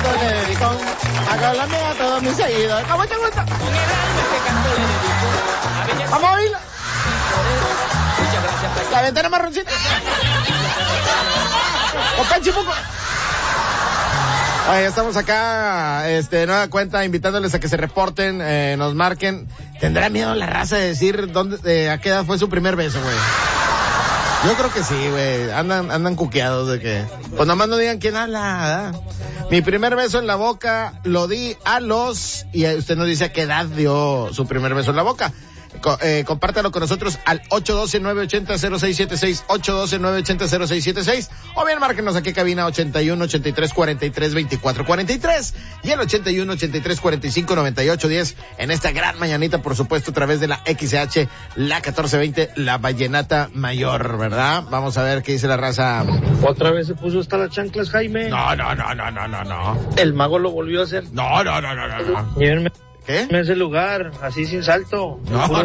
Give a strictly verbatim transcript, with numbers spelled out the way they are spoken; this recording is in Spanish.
canto le dedico a Colombia a todos mis seguidores. ¿Cómo te gusta? Con el alma este canto le dedico a Bella. Vamos a oírla. Muchas gracias, Paquito. La ventana marroncita. Con Panchipuco. Oye, estamos acá, este, nueva cuenta, invitándoles a que se reporten, eh, nos marquen. ¿Tendrá miedo la raza de decir dónde, eh, a qué edad fue su primer beso, güey? Yo creo que sí, güey. Andan, andan cuqueados de que, pues nomás no digan quién habla, ¿verdad? Mi primer beso en la boca lo di a los, y usted nos dice a qué edad dio su primer beso en la boca. Co- eh, compártalo con nosotros al ocho uno dos, nueve ocho cero, cero seis siete seis, ocho uno dos, nueve ocho cero, cero seis siete seis, o bien márquenos aquí cabina ochenta y uno, ochenta y tres, cuarenta y tres, veinticuatro, cuarenta y tres y el ochenta y uno, ochenta y tres, cuarenta y cinco, noventa y ocho, diez en esta gran mañanita, por supuesto, a través de la X H, la catorce veinte, la Vallenata Mayor, ¿verdad? Vamos a ver qué dice la raza. Otra vez se puso hasta las chanclas, Jaime. No, no, no, no, no, no, no. El mago lo volvió a hacer. No, no, no, no, no, no. Llévenme ¿Qué? a ese lugar, así sin salto. No, no,